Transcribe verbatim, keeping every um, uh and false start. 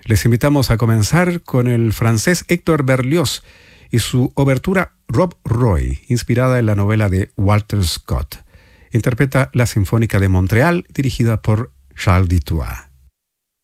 Les invitamos a comenzar con el francés Héctor Berlioz y su obertura Rob Roy, inspirada en la novela de Walter Scott. Interpreta la Sinfónica de Montreal, dirigida por Charles Dutoit.